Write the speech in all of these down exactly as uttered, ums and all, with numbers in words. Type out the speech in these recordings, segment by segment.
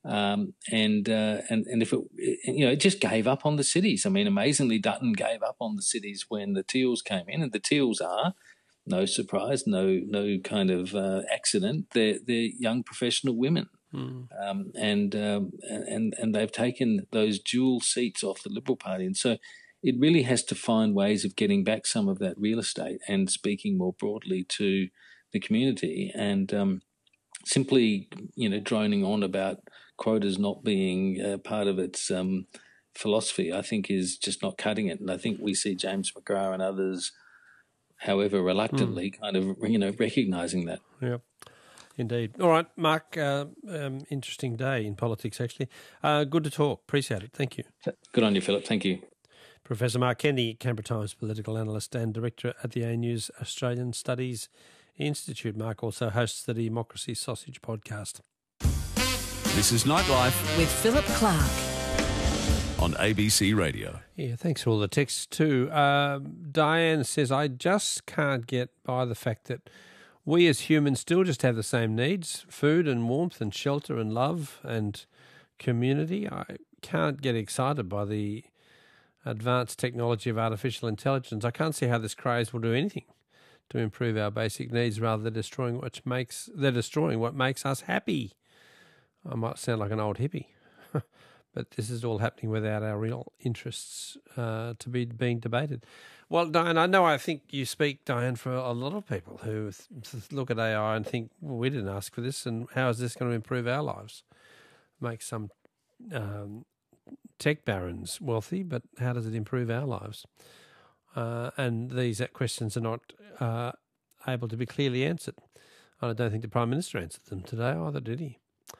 Um, and, uh, and and if it, you know, it just gave up on the cities. I mean, amazingly, Dutton gave up on the cities when the Teals came in, and the Teals are, no surprise, no no kind of uh, accident. They're they're young professional women, mm. um, and um, and and they've taken those dual seats off the Liberal Party, and so it really has to find ways of getting back some of that real estate and speaking more broadly to the community, and um, simply, you know, droning on about quotas not being uh, part of its um, philosophy, I think is just not cutting it. And I think we see James McGrath and others, however reluctantly, mm. kind of, you know, recognising that. Yeah, indeed. All right, Mark, uh, um, interesting day in politics, actually. Uh, good to talk. Appreciate it. Thank you. Good on you, Philip. Thank you. Professor Mark Kennedy, Canberra Times political analyst and director at the A N U's Australian Studies Institute. Mark also hosts the Democracy Sausage podcast. This is Nightlife with Philip Clark on A B C Radio. Yeah, thanks for all the texts too. Uh, Diane says, I just can't get by the fact that we as humans still just have the same needs, food and warmth and shelter and love and community. I can't get excited by the advanced technology of artificial intelligence. I can't see how this craze will do anything to improve our basic needs, rather than destroying what makes they're destroying what makes us happy. I might sound like an old hippie, but this is all happening without our real interests uh, to be being debated. Well, Diane, I know I think you speak, Diane, for a lot of people who th- look at A I and think, well, we didn't ask for this, and how is this going to improve our lives? Make some um, tech barons wealthy, but how does it improve our lives? Uh, and these questions are not uh, able to be clearly answered. I don't think the Prime Minister answered them today either, did he?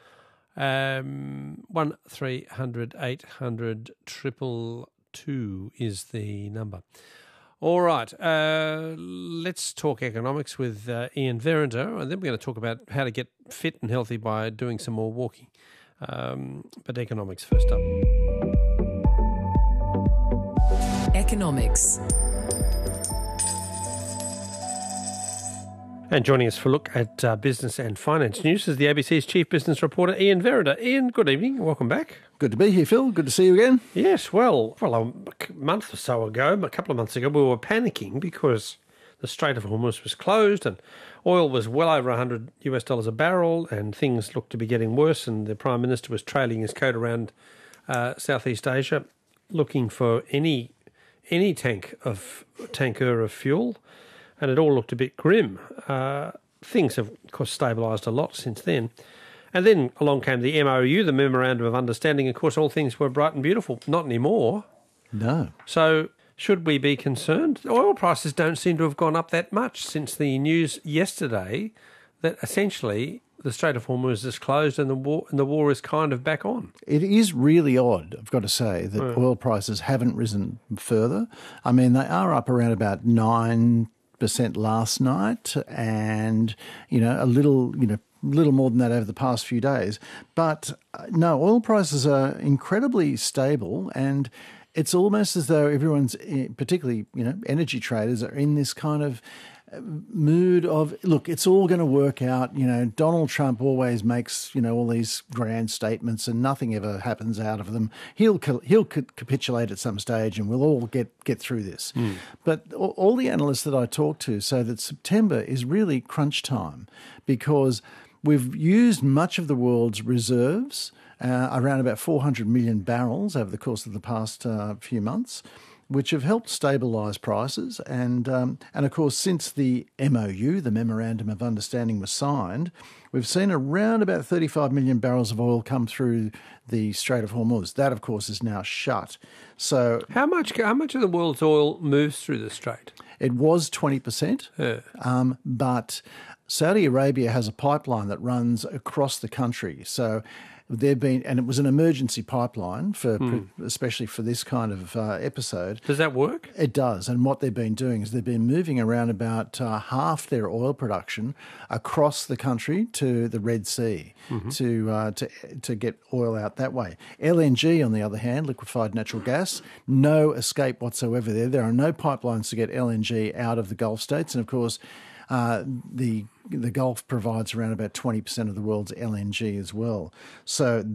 Um, one three hundred eight hundred triple two is the number. All right, uh, let's talk economics with uh, Ian Verrinder, and then we're going to talk about how to get fit and healthy by doing some more walking. Um, but economics first up. Economics. And joining us for a look at uh, business and finance news is the A B C's chief business reporter, Ian Verrinder. Ian, good evening. Welcome back. Good to be here, Phil. Good to see you again. Yes, well, well, a month or so ago, a couple of months ago, we were panicking because the Strait of Hormuz was closed and oil was well over one hundred US dollars a barrel, and things looked to be getting worse, and the Prime Minister was trailing his coat around uh, Southeast Asia looking for any any tank of tanker of fuel, and it all looked a bit grim. Uh, things have, of course, stabilised a lot since then. And then along came the M O U, the Memorandum of Understanding. Of course, all things were bright and beautiful. Not anymore. No. So should we be concerned? Oil prices don't seem to have gone up that much since the news yesterday that essentially the Strait of Hormuz is closed and the war and the war is kind of back on. It is really odd, I've got to say, that mm. oil prices haven't risen further. I mean, they are up around about nine percent last night, and you know a little, you know, little more than that over the past few days. But uh, no, oil prices are incredibly stable, and it's almost as though everyone's, particularly you know, energy traders, are in this kind of mood of, look, it's all going to work out. You know, Donald Trump always makes, you know, all these grand statements and nothing ever happens out of them. He'll he'll capitulate at some stage and we'll all get, get through this. Mm. But all the analysts that I talk to say that September is really crunch time because we've used much of the world's reserves, uh, around about four hundred million barrels over the course of the past uh, few months, which have helped stabilise prices. And, um, and of course, since the M O U, the Memorandum of Understanding, was signed, we've seen around about thirty-five million barrels of oil come through the Strait of Hormuz. That, of course, is now shut. So how much how much of the world's oil moves through the Strait? It was twenty percent, yeah. um, but Saudi Arabia has a pipeline that runs across the country. So they've been, and it was an emergency pipeline for, mm. especially for this kind of uh, episode. Does that work? It does. And what they've been doing is they've been moving around about uh, half their oil production across the country to the Red Sea mm-hmm. to uh, to to get oil out that way. L N G, on the other hand, liquefied natural gas, no escape whatsoever there. There are no pipelines to get L N G out of the Gulf states, and of course, Uh, the the Gulf provides around about twenty percent of the world's L N G as well. So